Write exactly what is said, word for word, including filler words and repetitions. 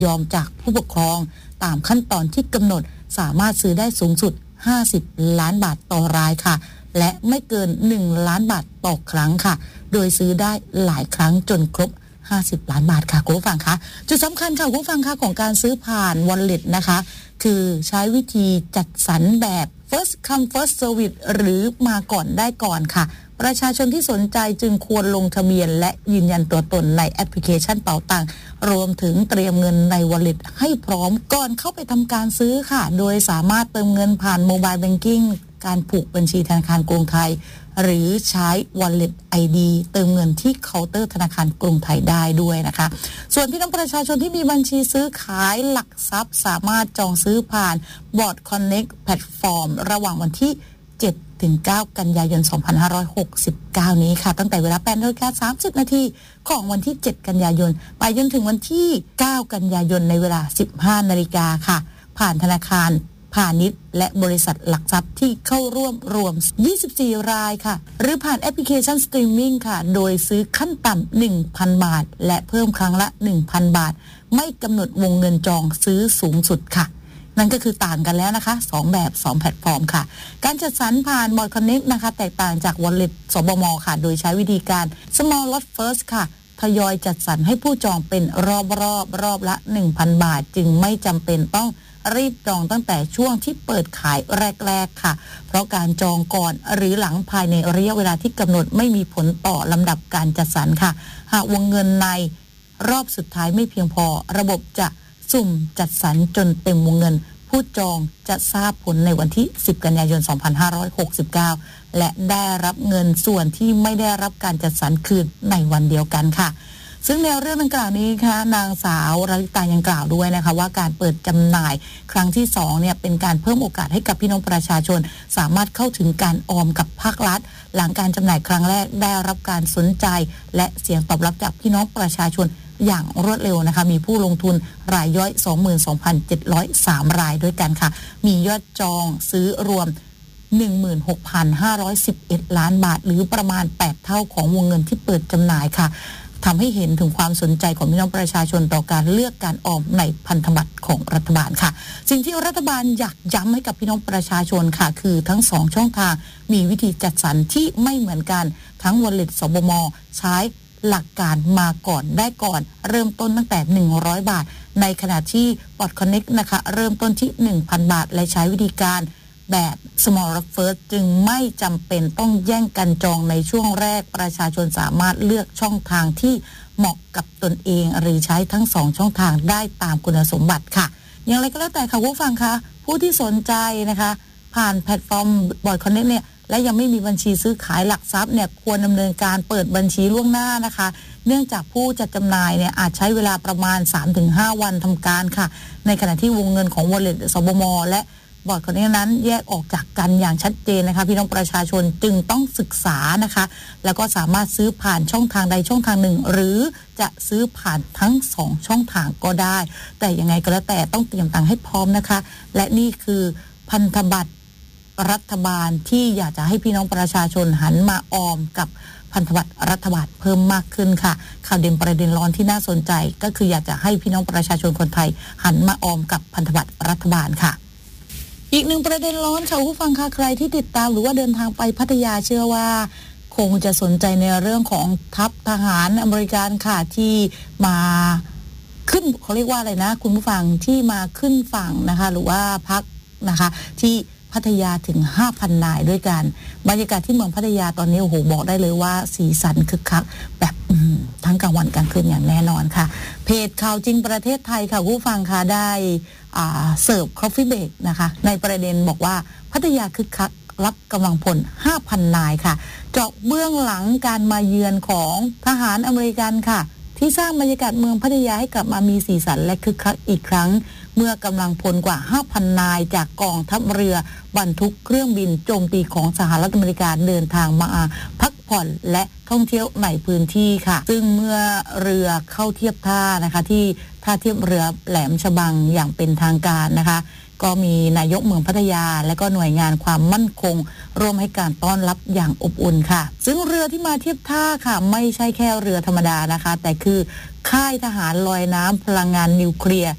ยอมจากผู้ปกครองตามขั้นตอนที่กำหนดสามารถซื้อได้สูงสุดห้าสิบล้านบาทต่อรายค่ะและไม่เกินหนึ่งล้านบาทต่อครั้งค่ะโดยซื้อได้หลายครั้งจนครบห้าสิบล้านบาทค่ะคุณผู้ฟังคะจุดสำคัญค่ะคุณผู้ฟังคะของการซื้อผ่าน Wallet นะคะคือใช้วิธีจัดสรรแบบ first come first service หรือมาก่อนได้ก่อนค่ะประชาชนที่สนใจจึงควรลงทะเบียนและยืนยันตัวตนในแอปพลิเคชันเป๋าตังรวมถึงเตรียมเงินใน Wallet ให้พร้อมก่อนเข้าไปทำการซื้อค่ะโดยสามารถเติมเงินผ่าน Mobile Banking การผูกบัญชีธนาคารกรุงไทยหรือใช้ Wallet ไอ ดี เติมเงินที่เคาน์เตอร์ธนาคารกรุงไทยได้ด้วยนะคะส่วนพี่น้องประชาชนที่มีบัญชีซื้อขายหลักทรัพย์สามารถจองซื้อผ่าน Board Connect แพลตฟอร์มระหว่างวันที่เจ็ดถึงเก้ากันยายนสองพันห้าร้อยหกสิบเก้านี้ค่ะตั้งแต่เวลา แปดนาฬิกาสามสิบนาทีของวันที่เจ็ดกันยายนไปจนถึงวันที่เก้ากันยายนในเวลา สิบห้านาฬิกาค่ะผ่านธนาคารพาณิชย์และบริษัทหลักทรัพย์ที่เข้าร่วมรวมยี่สิบสี่รายค่ะหรือผ่านแอปพลิเคชันสตรีมมิ่งค่ะโดยซื้อขั้นต่ำ หนึ่งพัน บาทและเพิ่มครั้งละ หนึ่งพัน บาทไม่กำหนดวงเงินจองซื้อสูงสุดค่ะนั่นก็คือต่างกันแล้วนะคะสองแบบสองแพลตฟอร์มค่ะการจัดสรรผ่าน Board Connect นะคะแตกต่างจาก Wallet สบมค่ะโดยใช้วิธีการ Small Lot First ค่ะทยอยจัดสรรให้ผู้จองเป็นรอบรอบรอบละ หนึ่งพัน บาทจึงไม่จำเป็นต้องรีบจองตั้งแต่ช่วงที่เปิดขายแรกๆค่ะเพราะการจองก่อนหรือหลังภายในระยะเวลาที่กำหนดไม่มีผลต่อลำดับการจัดสรรค่ะหากวงเงินในรอบสุดท้ายไม่เพียงพอระบบจะสุ่มจัดสรรจนเต็มวงเงินผู้จองจะทราบผลในวันที่สิบกันยายนสองพันห้าร้อยหกสิบเก้าและได้รับเงินส่วนที่ไม่ได้รับการจัดสรรคืนในวันเดียวกันค่ะซึ่งในเรื่องดังกล่าวนี้ค่ะนางสาวรัติตายังกล่าวด้วยนะคะว่าการเปิดจำหน่ายครั้งที่สองเนี่ยเป็นการเพิ่มโอกาสให้กับพี่น้องประชาชนสามารถเข้าถึงการออมกับภาครัฐหลังการจำหน่ายครั้งแรกได้รับการสนใจและเสียงตอบรับจากพี่น้องประชาชนอย่างรวดเร็วนะคะมีผู้ลงทุนรายย่อย สองหมื่นสองพันเจ็ดร้อยสาม รายด้วยกันค่ะมียอดจองซื้อรวม หนึ่งหมื่นหกพันห้าร้อยสิบเอ็ด ล้านบาทหรือประมาณแปดเท่าของวงเงินที่เปิดจำหน่ายค่ะทำให้เห็นถึงความสนใจของพี่น้องประชาชนต่อการเลือกการออมในพันธบัตรของรัฐบาลค่ะสิ่งที่รัฐบาลอยากย้ำให้กับพี่น้องประชาชนค่ะคือทั้งสองช่องทางมีวิธีจัดสรรที่ไม่เหมือนกันทั้ง Wallet สบมใช้หลักการมาก่อนได้ก่อนเริ่มต้นตั้งแต่หนึ่งร้อยบาทในขณะที่ Board Connect นะคะเริ่มต้นที่ หนึ่งพัน บาทและใช้วิธีการแบบ Small Lot First จึงไม่จำเป็นต้องแย่งกันจองในช่วงแรกประชาชนสามารถเลือกช่องทางที่เหมาะกับตนเองหรือใช้ทั้งสองช่องทางได้ตามคุณสมบัติค่ะอย่างไรก็แล้วแต่ค่ะผู้ฟังคะผู้ที่สนใจนะคะผ่านแพลตฟอร์ม Board Connect เนี่ยและยังไม่มีบัญชีซื้อขายหลักทรัพย์เนี่ยควรดำเนินการเปิดบัญชีล่วงหน้านะคะเนื่องจากผู้จัดจำหน่ายเนี่ยอาจใช้เวลาประมาณ สามถึงห้า วันทำการค่ะในขณะที่วงเงินของ Wallet สบมและบอร์ดคนนี้นั้นแยกออกจากกันอย่างชัดเจนนะคะพี่น้องประชาชนจึงต้องศึกษานะคะแล้วก็สามารถซื้อผ่านช่องทางใดช่องทางหนึ่งหรือจะซื้อผ่านทั้งสองช่องทางก็ได้แต่ยังไงก็แล้วแต่ต้องเตรียมตังค์ให้พร้อมนะคะและนี่คือพันธบัตรรัฐบาลที่อยากจะให้พี่น้องประชาชนหันมาออมกับพันธบัตรรัฐบาลเพิ่มมากขึ้นค่ะข่าวเด่นประเด็นร้อนที่น่าสนใจก็คืออยากจะให้พี่น้องประชาชนคนไทยหันมาออมกับพันธบัตรรัฐบาลค่ะอีกหนึ่งประเด็นร้อนค่ะผู้ฟังค่ะใครที่ติดตามหรือว่าเดินทางไปพัทยาเชื่อว่าคงจะสนใจในเรื่องของทัพทหารอเมริกันค่ะที่มาขึ้นเขาเรียกว่าอะไรนะคุณผู้ฟังที่มาขึ้นฝั่งนะคะหรือว่าพักนะคะที่พัทยาถึง ห้าพัน นายด้วยกันบรรยากาศที่เมืองพัทยาตอนนี้โอ้โหบอกได้เลยว่าสีสันคึกคักแบบทั้งกลางวันกลางคืนอย่างแน่นอนค่ะเพจข่าวจริงประเทศไทยค่ะผู้ฟังค่ะได้เสิร์ฟคอฟฟี่เบรกนะคะในประเด็นบอกว่าพัทยาคึกคักรับกำลังพล ห้าพัน นายค่ะเจาะเบื้องหลังการมาเยือนของทหารอเมริกันค่ะที่สร้างบรรยากาศเมืองพัทยาให้กลับมามีสีสันและคึกคักอีกครั้งเมื่อกำลังพลกว่า ห้าพัน นายจากกองทัพเรือบรรทุกเครื่องบินโจมตีของสหรัฐอเมริกาเดินทางมาพักผ่อนและท่องเที่ยวในพื้นที่ค่ะซึ่งเมื่อเรือเข้าเทียบท่านะคะที่ท่าเทียบเรือแหลมฉบังอย่างเป็นทางการนะคะก็มีนายกเมืองพัทยาและก็หน่วยงานความมั่นคงร่วมให้การต้อนรับอย่างอบอุ่นค่ะซึ่งเรือที่มาเทียบท่าค่ะไม่ใช่แค่เรือธรรมดานะคะแต่คือค่ายทหารลอยน้ำพลังงานนิวเคลียร์